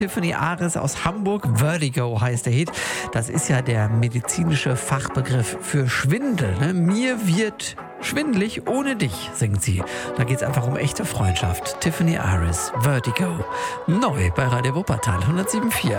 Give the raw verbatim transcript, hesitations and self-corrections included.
Tiffany Ares aus Hamburg. Vertigo heißt der Hit. Das ist ja der medizinische Fachbegriff für Schwindel. Ne? Mir wird schwindelig ohne dich, singt sie. Da geht es einfach um echte Freundschaft. Tiffany Ares, Vertigo. Neu bei Radio Wuppertal hundertsieben Komma vier.